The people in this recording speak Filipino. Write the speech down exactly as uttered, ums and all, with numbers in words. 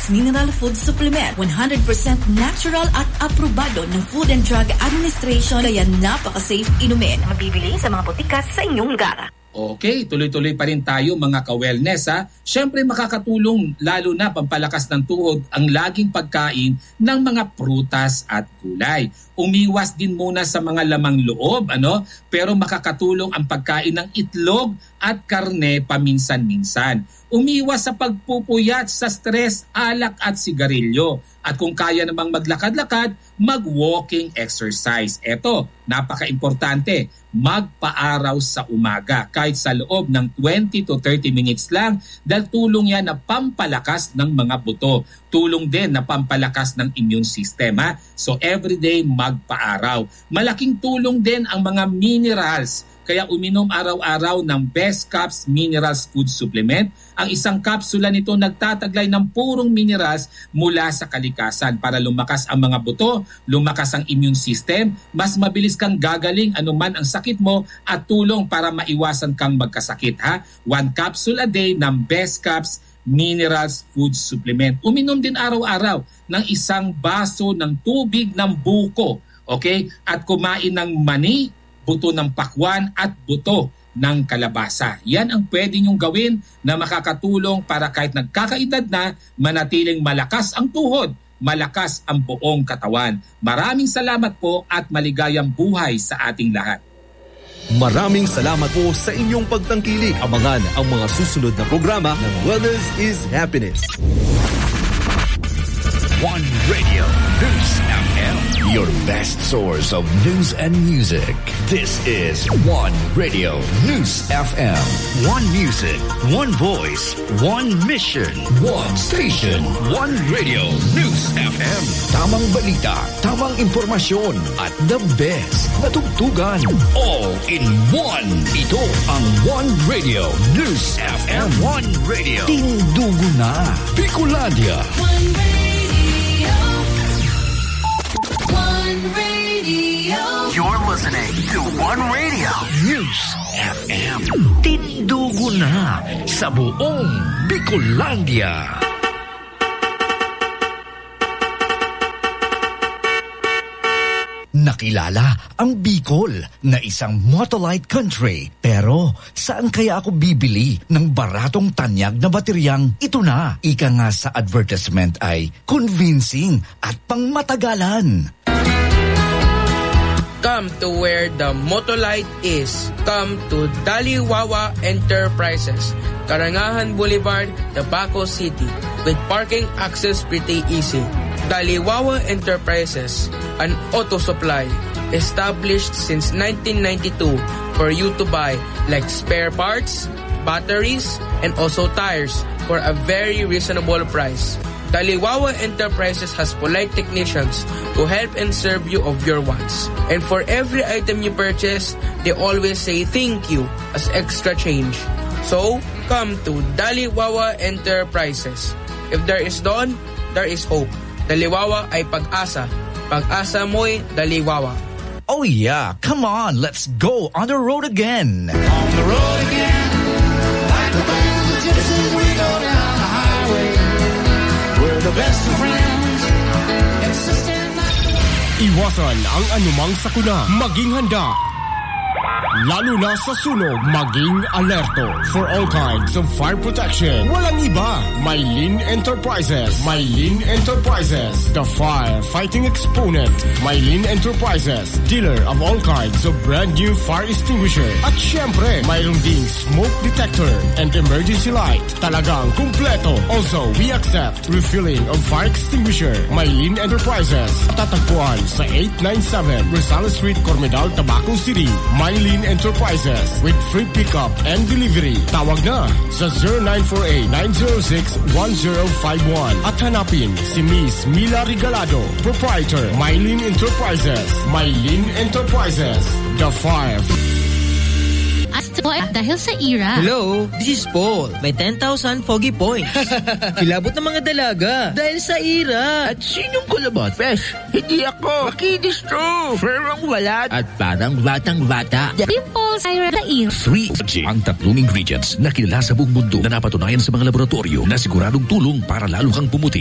Cups Mineral Food Supplement. one hundred percent natural at aprobado ng Food and Drug Administration kaya napaka-safe inumin. Mabibili sa mga botika sa inyong lugar. Okay, tuloy-tuloy pa rin tayo mga ka-wellness ha. Siyempre makakatulong lalo na pampalakas ng tuhod ang laging pagkain ng mga prutas at gulay. Umiwas din muna sa mga lamang loob, ano? Pero makakatulong ang pagkain ng itlog at karne paminsan-minsan. Umiwas sa pagpupuyat sa stress, alak at sigarilyo. At kung kaya namang maglakad-lakad, mag-walking exercise. Eto, napaka-importante, magpa-araw sa umaga kahit sa loob ng twenty to thirty minutes lang dahil tulong yan na pampalakas ng mga buto. Tulong din na pampalakas ng immune system. Ha? So everyday magpa-araw. Malaking tulong din ang mga minerals. Kaya uminom araw-araw ng Best Cups Minerals Food Supplement. Ang isang kapsula nito nagtataglay ng purong minerals mula sa kalikasan para lumakas ang mga buto, lumakas ang immune system, mas mabilis kang gagaling anuman ang sakit mo at tulong para maiwasan kang magkasakit. Ha? One capsule a day ng Best Cups Minerals Food Supplement. Uminom din araw-araw ng isang baso ng tubig ng buko. Okay? At kumain ng mani, buto ng pakwan at buto ng kalabasa. Yan ang pwede nyong gawin na makakatulong para kahit nagkakaedad na, manatiling malakas ang tuhod, malakas ang buong katawan. Maraming salamat po at maligayang buhay sa ating lahat. Maraming salamat po sa inyong pagtangkilik. Abangan ang mga susunod na programa ng Wellness is Happiness. One Radio News F M, your best source of news and music. This is One Radio News F M. One music, one voice, one mission, one station, one Radio News F M. Tamang balita, tamang impormasyon, at the best na tugtugan. All in one. Ito ang One Radio News F M. One Radio. Tindugo na. Bicolandia. One Radio. One Radio. You're listening to One Radio News F M. Tindugo na sa buong Bicolandia. Nakilala ang Bicol na isang motolite country. Pero saan kaya ako bibili ng baratong tanyag na bateryang ito na? Ika nga sa advertisement ay convincing at pangmatagalan. Come to where the motolite is. Come to Daliwawa Enterprises, Karangahan Boulevard, Tabaco City, with parking access pretty easy. Daliwawa Enterprises, an auto supply established since nineteen ninety-two for you to buy like spare parts, batteries, and also tires for a very reasonable price. Daliwawa Enterprises has polite technicians who help and serve you of your wants. And for every item you purchase, they always say thank you as extra change. So, come to Daliwawa Enterprises. If there is dawn, there is hope. Daliwawa ay pag-asa. Pag-asa mo'y Daliwawa. Oh yeah, come on, let's go on the road again. On the road again. Like the band of gypsies, we go down the highway. We're the best of friends. Insisting that... Iwasan ang anumang sakuna. Maging handa. Lalo na sa sunog, maging alerto. For all kinds of fire protection, walang iba. Mylene Enterprises. Mylene Enterprises, the fire-fighting exponent. Mylene Enterprises, dealer of all kinds of brand new fire extinguisher. At syempre, mayroon ding smoke detector and emergency light. Talagang kumpleto. Also, we accept refilling of fire extinguisher. Mylene Enterprises, tatagpuan sa eight ninety-seven Rosales Street, Cormedal, Tabaco City. Mylene Enterprises with free pickup and delivery. Tawag na sa zero nine four eight, nine zero six, one zero five one at hanapin si Miss Mila Regalado, proprietor, Mylene Enterprises. Mylene Enterprises, the fire. Dahil sa I R A. Hello, this is Paul. May ten thousand Foggy Points. Kilabot ng mga dalaga. Dahil sa I R A. At sinong kulabot? Fresh, hindi ako. Makinis to. Ferang walat. At parang batang-bata. Pimples, I R A, I R A. three G ang tatlong ingredients na kilala sa buong mundo na napatunayan sa mga laboratorio na siguradong tulong para lalo kang pumuti.